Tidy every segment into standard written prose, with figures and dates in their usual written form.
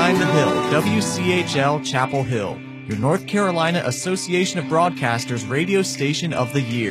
97.9 The Hill, WCHL Chapel Hill, your North Carolina Association of Broadcasters radio station of the year.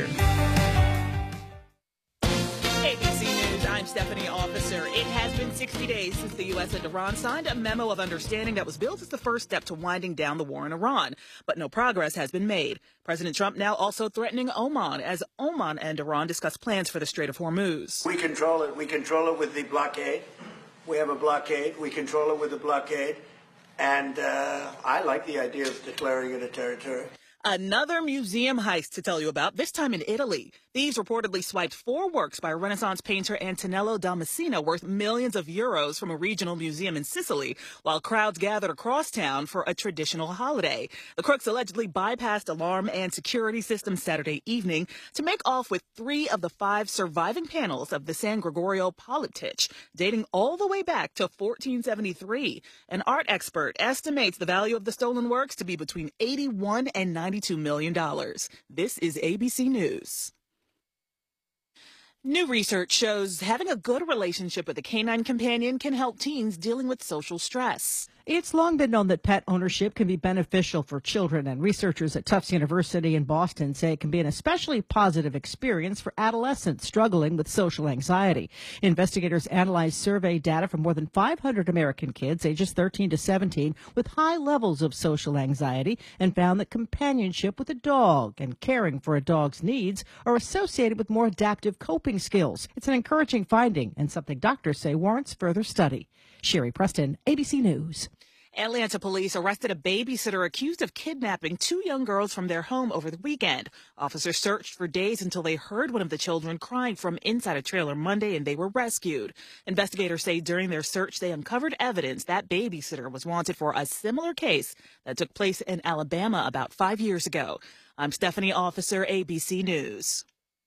ABC News, I'm Stephanie Officer. It has been 60 days since the U.S. and Iran signed a memo of understanding that was billed as the first step to winding down the war in Iran. But no progress has been made. President Trump now also threatening Oman as Oman and Iran discuss plans for the Strait of Hormuz. We control it. We control it with the blockade. We have a blockade. We control it with a blockade. And I like the idea of declaring it a territory. Another museum heist to tell you about, this time in Italy. Thieves reportedly swiped 4 works by Renaissance painter Antonello da Messina worth millions of euros from a regional museum in Sicily, while crowds gathered across town for a traditional holiday. The crooks allegedly bypassed alarm and security systems Saturday evening to make off with 3 of the 5 surviving panels of the San Gregorio polyptych, dating all the way back to 1473. An art expert estimates the value of the stolen works to be between $81 and $92 million. This is ABC News. New research shows having a good relationship with a canine companion can help teens dealing with social stress. It's long been known that pet ownership can be beneficial for children, and researchers at Tufts University in Boston say it can be an especially positive experience for adolescents struggling with social anxiety. Investigators analyzed survey data from more than 500 American kids ages 13 to 17 with high levels of social anxiety and found that companionship with a dog and caring for a dog's needs are associated with more adaptive coping skills. It's an encouraging finding and something doctors say warrants further study. Sherry Preston, ABC News. Atlanta police arrested a babysitter accused of kidnapping 2 young girls from their home over the weekend. Officers searched for days until they heard one of the children crying from inside a trailer Monday, and they were rescued. Investigators say during their search, they uncovered evidence that babysitter was wanted for a similar case that took place in Alabama about 5 years ago. I'm Stephanie Officer, ABC News.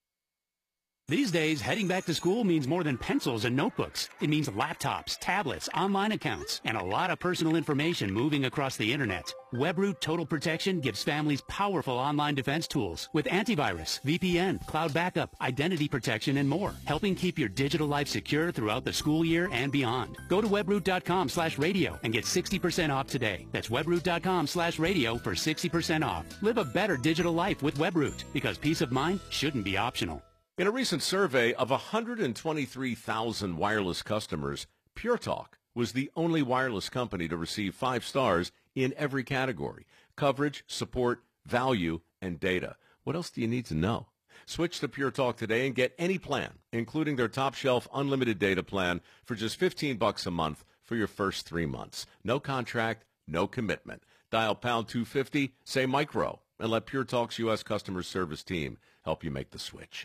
These days, heading back to school means more than pencils and notebooks. It means laptops, tablets, online accounts, and a lot of personal information moving across the internet. WebRoot Total Protection gives families powerful online defense tools with antivirus, VPN, cloud backup, identity protection, and more, helping keep your digital life secure throughout the school year and beyond. Go to webroot.com/radio and get 60% off today. That's webroot.com/radio for 60% off. Live a better digital life with WebRoot, because peace of mind shouldn't be optional. In a recent survey of 123,000 wireless customers, Pure Talk was the only wireless company to receive 5 stars in every category: coverage, support, value, and data. What else do you need to know? Switch to Pure Talk today and get any plan, including their top-shelf unlimited data plan, for just $15 a month for your first 3 months. No contract, no commitment. Dial pound 250, say micro, and let Pure Talk's U.S. customer service team help you make the switch.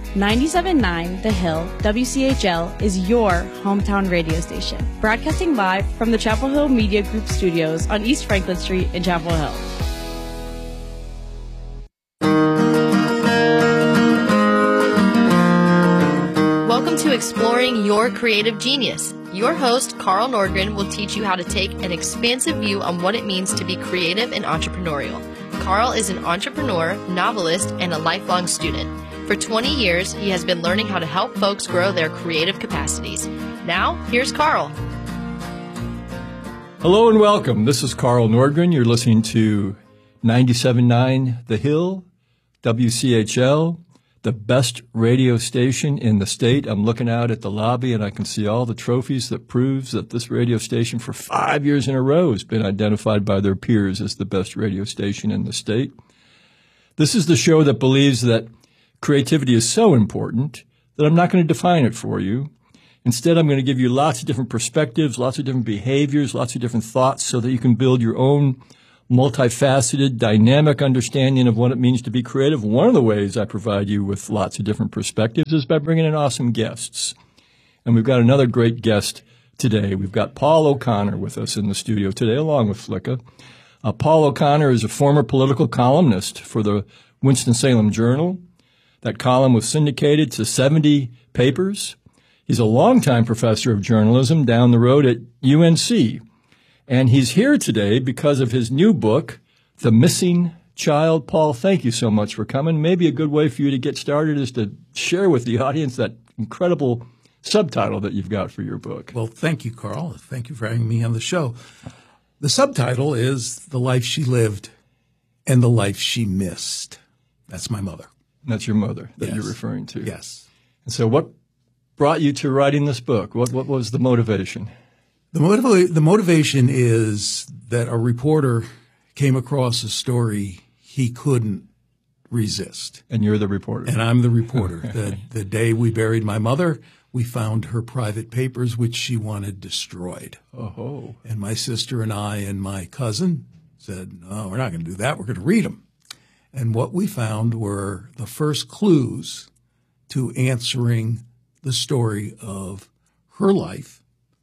97.9 The Hill, WCHL, is your hometown radio station. Broadcasting live from the Chapel Hill Media Group studios on East Franklin Street in Chapel Hill. Welcome to Exploring Your Creative Genius. Your host, Carl Nordgren, will teach you how to take an expansive view on what it means to be creative and entrepreneurial. Carl is an entrepreneur, novelist, and a lifelong student. For 20 years, he has been learning how to help folks grow their creative capacities. Now, here's Carl. Hello and welcome. This is Carl Nordgren. You're listening to 97.9 The Hill, WCHL, the best radio station in the state. I'm looking out at the lobby and I can see all the trophies that proves that this radio station for 5 years in a row has been identified by their peers as the best radio station in the state. This is the show that believes that creativity is so important that I'm not going to define it for you. Instead, I'm going to give you lots of different perspectives, lots of different behaviors, lots of different thoughts so that you can build your own multifaceted, dynamic understanding of what it means to be creative. One of the ways I provide you with lots of different perspectives is by bringing in awesome guests. And we've got another great guest today. We've got Paul O'Connor with us in the studio today, along with Flicka. Paul O'Connor is a former political columnist for the Winston-Salem Journal. That column was syndicated to 70 papers. He's a longtime professor of journalism down the road at UNC. And he's here today because of his new book, The Missing Child. Paul, thank you so much for coming. Maybe a good way for you to get started is to share with the audience that incredible subtitle that you've got for your book. Well, thank you, Carl. Thank you for having me on the show. The subtitle is The Life She Lived and the Life She Missed. That's my mother. That's your mother that Yes. you're referring to. Yes. And so what brought you to writing this book? What was the motivation? The motivation is that a reporter came across a story he couldn't resist. And you're the reporter. And I'm the reporter. The day we buried my mother, we found her private papers, which she wanted destroyed. Oh. And my sister and I and my cousin said, no, we're not going to do that. We're going to read them. And what we found were the first clues to answering the story of her life.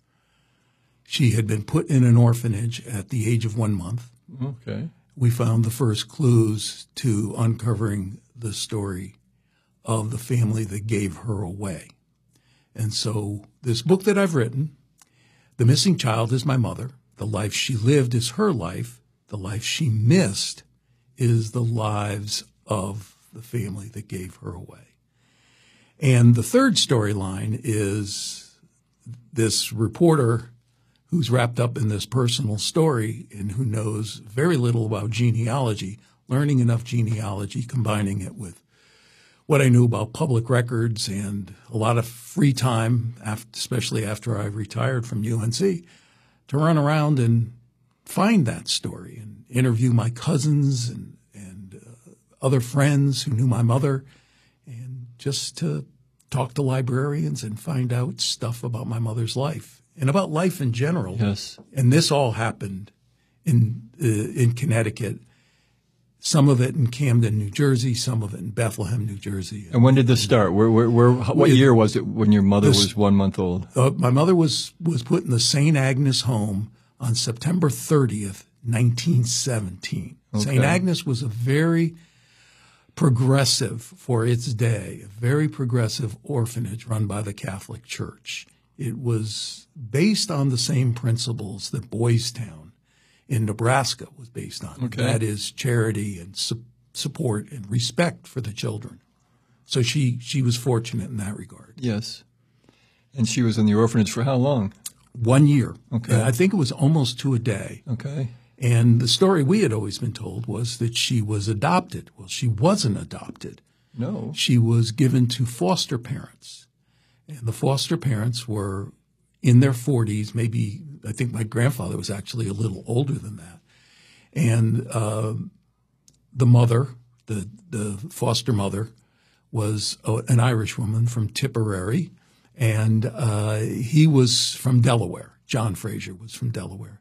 She had been put in an orphanage at the age of 1 month. Okay. We found the first clues to uncovering the story of the family that gave her away. And so this book that I've written, The Missing Child is My Mother. The Life She Lived is her life. The life she missed is the lives of the family that gave her away. And the third storyline is this reporter who's wrapped up in this personal story and who knows very little about genealogy, learning enough genealogy, combining it with what I knew about public records and a lot of free time, especially after I retired from UNC, to run around and find that story and interview my cousins and other friends who knew my mother, and just to talk to librarians and find out stuff about my mother's life and about life in general. Yes. And this all happened in Connecticut. Some of it in Camden, New Jersey, some of it in Bethlehem, New Jersey. And when did this start? What year was it when your mother was 1 month old? My mother was put in the St. Agnes home on September 30th, 1917. Okay. St. Agnes was a very progressive, for its day, a very progressive orphanage run by the Catholic Church. It was based on the same principles that Boys Town in Nebraska was based on. Okay. That is charity and support and respect for the children. So she was fortunate in that regard. Yes. And she was in the orphanage for how long? 1 year. Okay. I think it was almost 2 a day. Okay. And the story we had always been told was that she was adopted. Well, she wasn't adopted. No. She was given to foster parents. And the foster parents were in their 40s, maybe, I think my grandfather was actually a little older than that. And the mother, the foster mother, was an Irish woman from Tipperary, and he was from Delaware. John Fraser was from Delaware.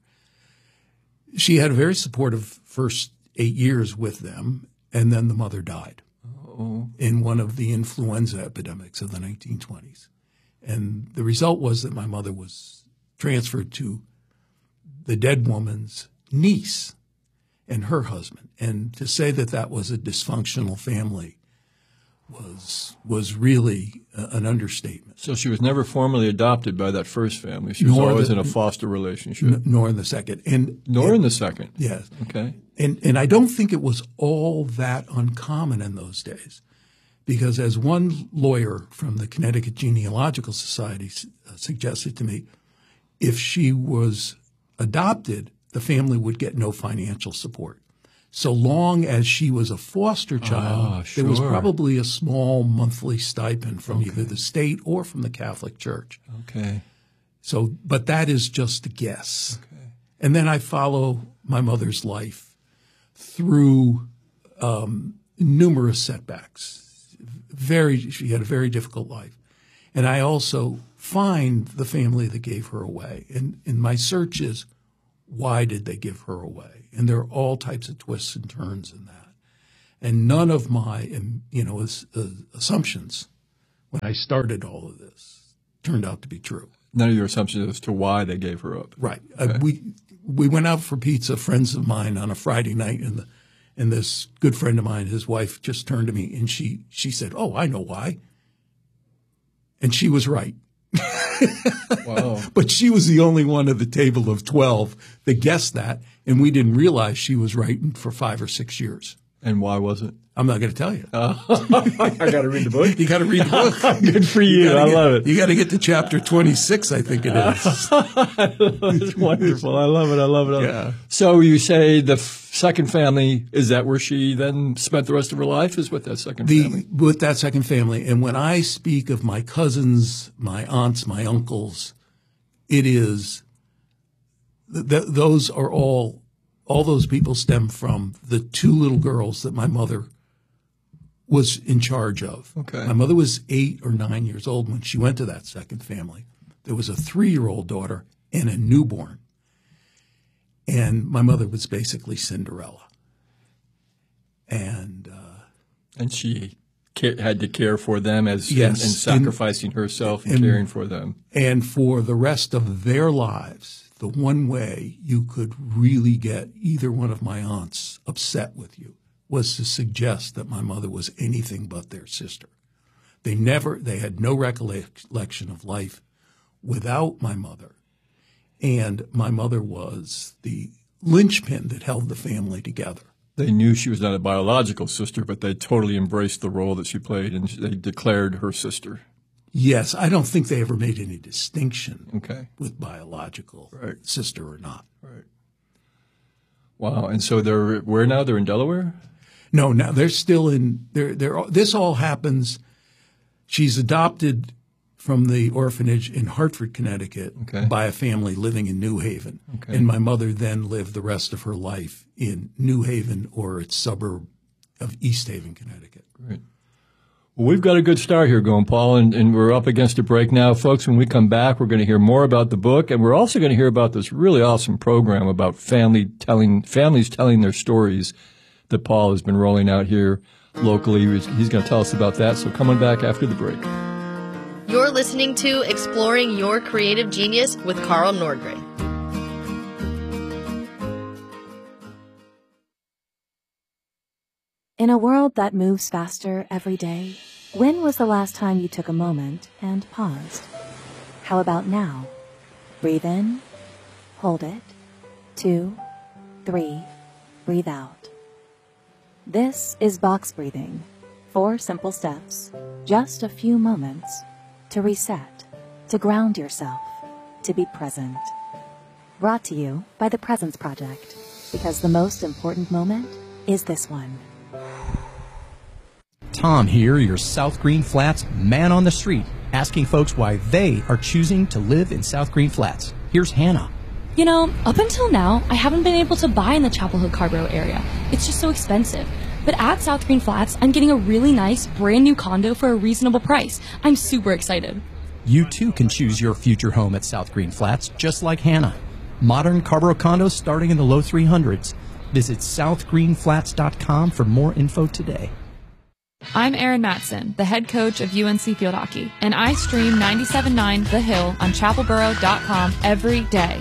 She had a very supportive first 8 years with them, and then the mother died in one of the influenza epidemics of the 1920s. And the result was that my mother was transferred to the dead woman's niece and her husband. And to say that that was a dysfunctional family was really an understatement. So she was never formally adopted by that first family. She was always in a foster relationship. Nor in the second. Nor in the second. Yes. Okay. And I don't think it was all that uncommon in those days, because as one lawyer from the Connecticut Genealogical Society suggested to me, if she was adopted, the family would get no financial support. So long as she was a foster child, sure. there was probably a small monthly stipend from either the state or from the Catholic Church. Okay. So, but that is just a guess. Okay. And then I follow my mother's life through numerous setbacks. She had a very difficult life. And I also find the family that gave her away. And in my search is, why did they give her away? And there are all types of twists and turns in that. And none of my, assumptions when I started all of this turned out to be true. None of your assumptions as to why they gave her up. Right. Okay. We went out for pizza, friends of mine, on a Friday night, and this good friend of mine, his wife, just turned to me and she said, "Oh, I know why." And she was right. Wow. But she was the only one at the table of 12 that guessed that, and we didn't realize she was right for 5 or 6 years. And why was it? I'm not going to tell you. I got to read the book. You got to read the book. Good for you. I love it. You got to get to chapter 26, I think it is. It's wonderful. I love it. I love it. Yeah. So you say the second family, is that where she then spent the rest of her life, is with that second family? With that second family. And when I speak of my cousins, my aunts, my uncles, it is, those are all those people stem from the two little girls that my mother was in charge of. Okay. My mother was 8 or 9 years old when she went to that second family. There was a 3-year-old daughter and a newborn. And my mother was basically Cinderella. And she had to care for them and sacrificing herself and caring for them. And for the rest of their lives, the one way you could really get either one of my aunts upset with you was to suggest that my mother was anything but their sister. They had no recollection of life without my mother. And my mother was the linchpin that held the family together. They knew she was not a biological sister, but they totally embraced the role that she played, and they declared her sister. Yes, I don't think they ever made any distinction with biological sister or not. Right. Wow. And so they're where now? They're in Delaware? No, now they're still in. This all happens. She's adopted from the orphanage in Hartford, Connecticut, by a family living in New Haven. Okay. And my mother then lived the rest of her life in New Haven or its suburb of East Haven, Connecticut. Great. Well, we've got a good start here going, Paul, and we're up against a break now. Folks, when we come back, we're going to hear more about the book, and we're also going to hear about this really awesome program about families telling their stories that Paul has been rolling out here locally. He's going to tell us about that, so coming back after the break. You're listening to Exploring Your Creative Genius with Carl Nordgren. In a world that moves faster every day, when was the last time you took a moment and paused? How about now? Breathe in, hold it, 2, 3, breathe out. This is box breathing. 4 simple steps, just a few moments to reset, to ground yourself, to be present. Brought to you by the Presence Project, because the most important moment is this one. Tom here, your South Green Flats man on the street, asking folks why they are choosing to live in South Green Flats. Here's Hannah. You know, up until now, I haven't been able to buy in the Chapel Hill Carborough area. It's just so expensive. But at South Green Flats, I'm getting a really nice, brand new condo for a reasonable price. I'm super excited. You too can choose your future home at South Green Flats, just like Hannah. Modern Carborough condos starting in the low 300s. Visit southgreenflats.com for more info today. I'm Erin Matson, the head coach of UNC Field Hockey, and I stream 97.9 The Hill on chapelboro.com every day.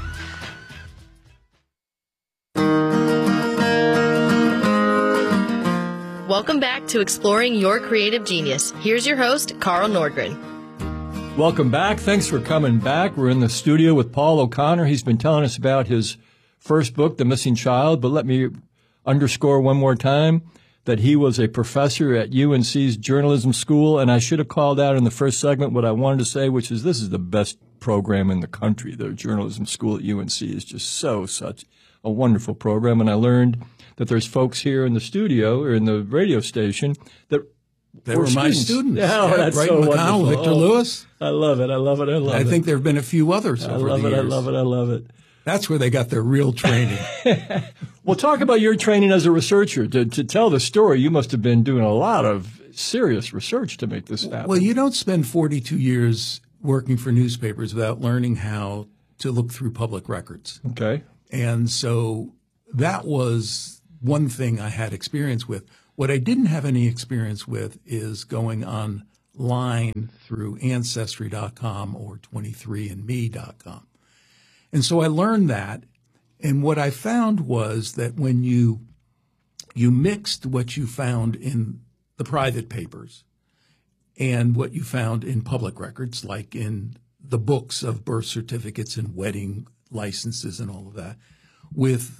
Welcome back to Exploring Your Creative Genius. Here's your host, Carl Nordgren. Welcome back. Thanks for coming back. We're in the studio with Paul O'Connor. He's been telling us about his first book, The Missing Child, but let me underscore one more time that he was a professor at UNC's journalism school, and I should have called out in the first segment what I wanted to say, which is this is the best program in the country. The journalism school at UNC is just such a wonderful program, and I learned that there's folks here in the studio or in the radio station that they were my students. Yeah, that's Brighton so McConnell, wonderful. Victor Lewis. I love it. I think there have been a few others over the years. I love it. That's where they got their real training. Well, talk about your training as a researcher. To tell the story, you must have been doing a lot of serious research to make this happen. Well, you don't spend 42 years working for newspapers without learning how to look through public records. Okay. And so that was one thing I had experience with. What I didn't have any experience with is going online through Ancestry.com or 23andMe.com. And so I learned that. And what I found was that when you mixed what you found in the private papers and what you found in public records, like in the books of birth certificates and wedding licenses and all of that, with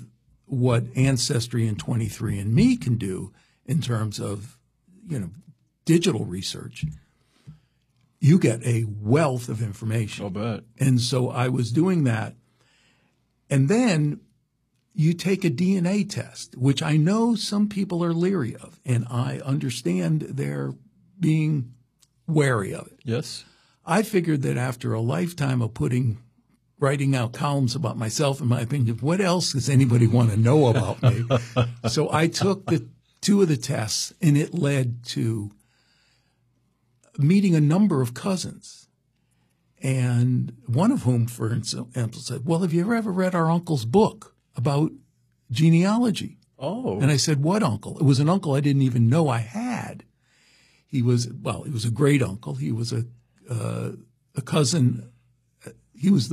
what Ancestry and 23andMe can do in terms of, digital research, you get a wealth of information. I'll bet. And so I was doing that. And then you take a DNA test, which I know some people are leery of, and I understand they're being wary of it. Yes. I figured that after a lifetime of writing out columns about myself and my opinion, what else does anybody want to know about me? So I took the two of the tests, and it led to meeting a number of cousins. And one of whom, for example, said, well, have you ever read our uncle's book about genealogy? Oh. And I said, what uncle? It was an uncle I didn't even know I had. He was a great uncle. He was a cousin. He was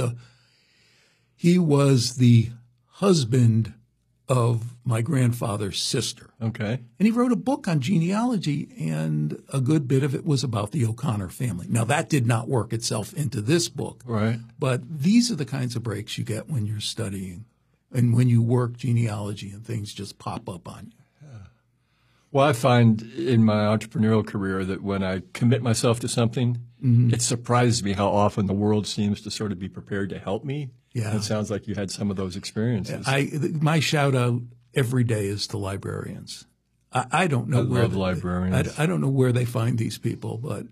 the husband of my grandfather's sister. Okay. And he wrote a book on genealogy, and a good bit of it was about the O'Connor family. Now, that did not work itself into this book. Right. But these are the kinds of breaks you get when you're studying and when you work genealogy and things just pop up on you. Well, I find in my entrepreneurial career that when I commit myself to something, it surprises me how often the world seems to sort of be prepared to help me. Yeah. And it sounds like you had some of those experiences. My shout out every day is to librarians. I don't know where love librarians. I don't know where they find these people, but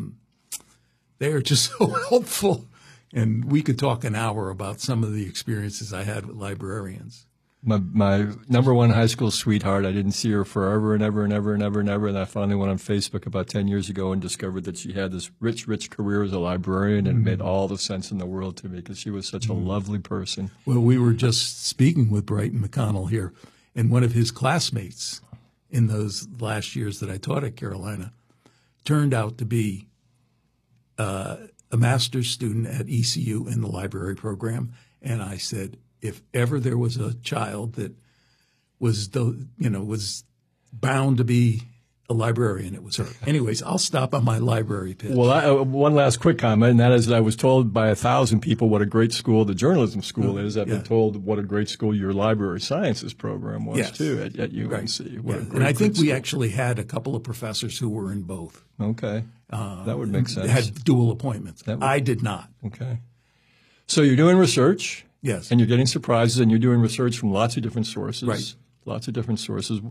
they are just so helpful. And we could talk an hour about some of the experiences I had with librarians. My number one high school sweetheart, I didn't see her forever and ever and ever and ever and ever. And I finally went on Facebook about 10 years ago and discovered that she had this rich career as a librarian, and it made all the sense in the world to me because she was such a lovely person. Well, we were just speaking with Brighton McConnell here, and one of his classmates in those last years that I taught at Carolina turned out to be a master's student at ECU in the library program. And I said, if ever there was a child that was bound to be a librarian, it was her. Anyways, I'll stop on my library pitch. Well, one last quick comment, and that is that I was told by 1,000 people what a great school the journalism school is. I've been told what a great school your library sciences program was, too, at UNC. Right. And I think we actually had a couple of professors who were in both. Okay. That would make sense. Had dual appointments. I did not. Okay. So you're doing research. Yes. And you're getting surprises, and you're doing research from lots of different sources. Right. Lots of different sources.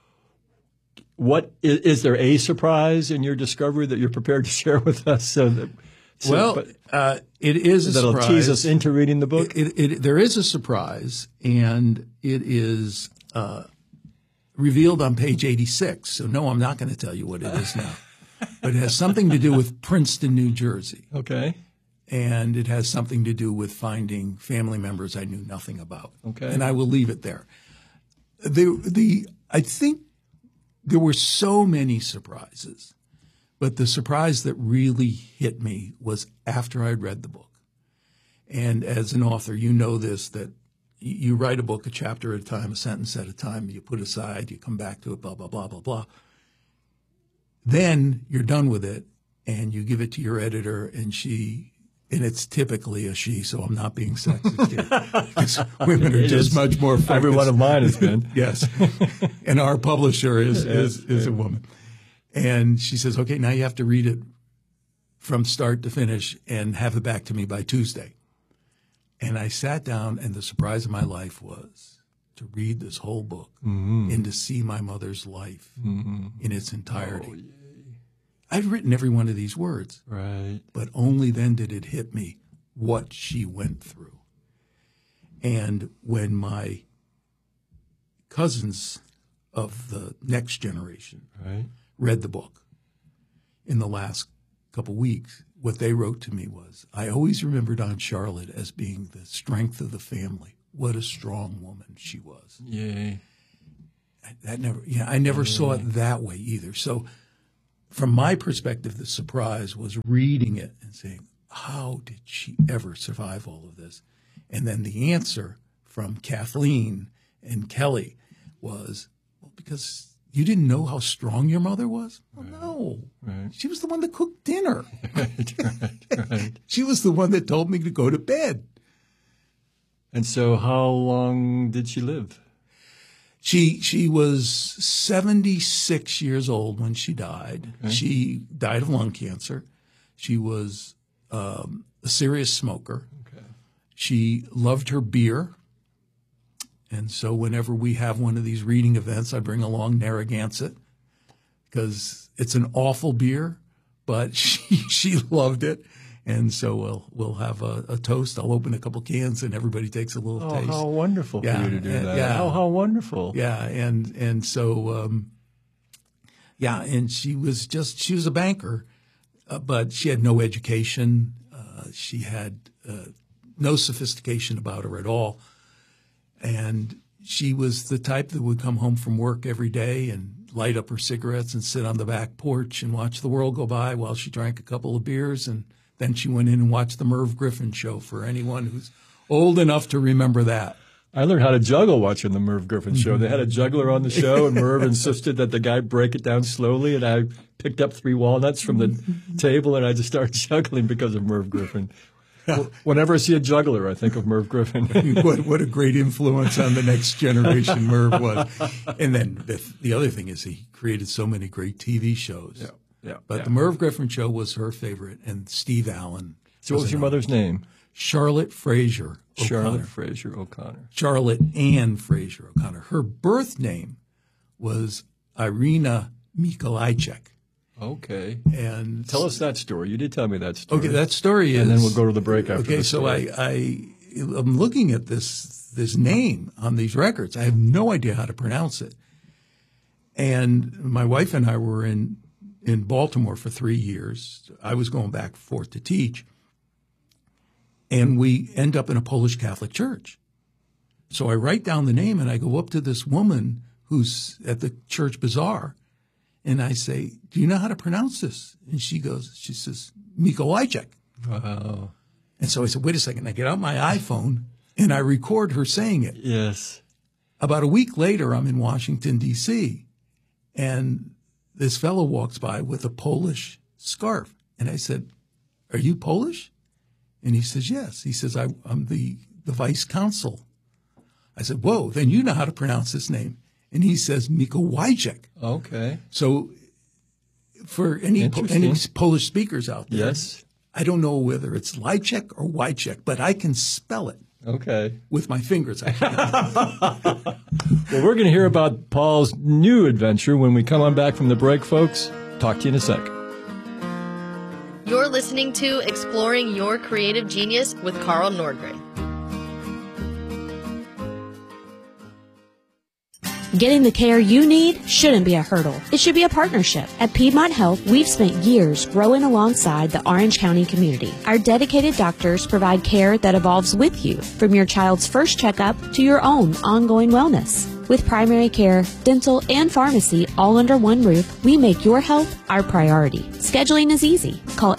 What is there a surprise in your discovery that you're prepared to share with us? It is a that'll surprise. Tease us into reading the book? There is a surprise, and it is revealed on page 86. So, no, I'm not going to tell you what it is now. But it has something to do with Princeton, New Jersey. Okay. And it has something to do with finding family members I knew nothing about. Okay. And I will leave it there. I think there were so many surprises, but the surprise that really hit me was after I'd read the book. And as an author, you know this, that you write a book a chapter at a time, a sentence at a time, you put aside, you come back to it, blah, blah, blah, blah, blah. Then you're done with it, and you give it to your editor, and it's typically a she, so I'm not being sexist here. Because women are just much more focused. Every one of mine has been. Yes. And our publisher is a woman. And she says, okay, now you have to read it from start to finish and have it back to me by Tuesday. And I sat down, and the surprise of my life was to read this whole book and to see my mother's life in its entirety. Oh, I'd written every one of these words. Right. But only then did it hit me what she went through. And when my cousins of the next generation read the book in the last couple weeks, what they wrote to me was, I always remembered Aunt Charlotte as being the strength of the family. What a strong woman she was. Yay. I never saw it that way either. So from my perspective, the surprise was reading it and saying, how did she ever survive all of this? And then the answer from Kathleen and Kelly was, well, because you didn't know how strong your mother was? Well, no. Right. She was the one that cooked dinner. Right. She was the one that told me to go to bed. And so how long did she live? She was 76 years old when she died. Okay. She died of lung cancer. She was a serious smoker. Okay. She loved her beer. And so whenever we have one of these reading events, I bring along Narragansett because it's an awful beer, but she loved it. And so we'll have a toast. I'll open a couple cans and everybody takes a little taste. How wonderful for you to do that. Yeah. How wonderful. Yeah. And so, and she was a banker, but she had no education. She had no sophistication about her at all. And she was the type that would come home from work every day and light up her cigarettes and sit on the back porch and watch the world go by while she drank a couple of beers. And then she went in and watched the Merv Griffin show for anyone who's old enough to remember that. I learned how to juggle watching the Merv Griffin show. They had a juggler on the show, and Merv insisted that the guy break it down slowly, and I picked up 3 walnuts from the table, and I just started juggling because of Merv Griffin. Whenever I see a juggler, I think of Merv Griffin. What a great influence on the next generation Merv was. And then the other thing is he created so many great TV shows. Yeah. But the Merv Griffin show was her favorite, and Steve Allen. So what was your mother's name? Charlotte Fraser O'Connor. Charlotte Fraser O'Connor. Charlotte Ann Fraser O'Connor. Her birth name was Irina Mikolajczyk. Okay. And tell us that story. You did tell me that story. Okay, that story is... And then we'll go to the break after Okay, this so story. I'm looking at this name on these records. I have no idea how to pronounce it. And my wife and I were in Baltimore for 3 years. I was going back and forth to teach. And we end up in a Polish Catholic church. So I write down the name and I go up to this woman who's at the church bazaar. And I say, do you know how to pronounce this? And she says, Mikolajczyk. Wow. And so I said, wait a second. I get out my iPhone and I record her saying it. Yes. About a week later, I'm in Washington, D.C., and this fellow walks by with a Polish scarf. And I said, are you Polish? And he says, yes. He says, I'm the vice consul. I said, whoa, then you know how to pronounce this name. And he says, Mikolajczyk. Okay. So for any Polish speakers out there, yes, I don't know whether it's Lajczyk or Wyczyk, but I can spell it. Okay. With my fingers. I can. Well, we're going to hear about Paul's new adventure when we come on back from the break, folks. Talk to you in a sec. You're listening to Exploring Your Creative Genius with Carl Nordgren. Getting the care you need shouldn't be a hurdle. It should be a partnership. At Piedmont Health, we've spent years growing alongside the Orange County community. Our dedicated doctors provide care that evolves with you, from your child's first checkup to your own ongoing wellness. With primary care, dental, and pharmacy all under one roof, we make your health our priority. Scheduling is easy. Call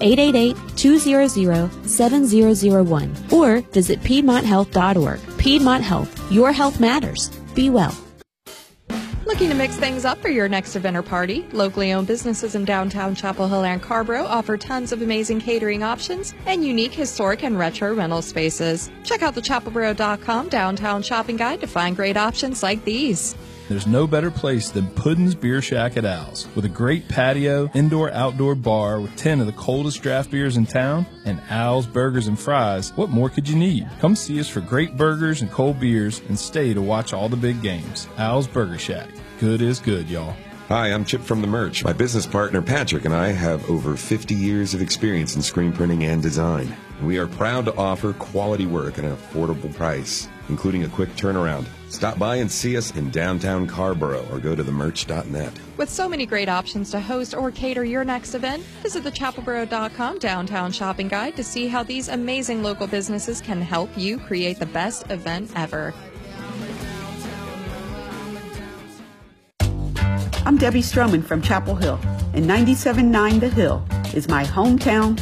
888-200-7001 or visit PiedmontHealth.org. Piedmont Health. Your health matters. Be well. Looking to mix things up for your next event or party? Locally owned businesses in downtown Chapel Hill and Carrboro offer tons of amazing catering options and unique historic and retro rental spaces. Check out the chapelboro.com downtown shopping guide to find great options like these. There's no better place than Puddin's Beer Shack at Al's. With a great patio, indoor-outdoor bar with 10 of the coldest draft beers in town, and Al's Burgers and Fries, what more could you need? Come see us for great burgers and cold beers and stay to watch all the big games. Al's Burger Shack. Good is good, y'all. Hi, I'm Chip from The Merch. My business partner Patrick and I have over 50 years of experience in screen printing and design. We are proud to offer quality work at an affordable price, including a quick turnaround. Stop by and see us in downtown Carrboro or go to themerch.net. With so many great options to host or cater your next event, visit the chapelboro.com downtown shopping guide to see how these amazing local businesses can help you create the best event ever. I'm Debbie Stroman from Chapel Hill, and 97.9 The Hill is my hometown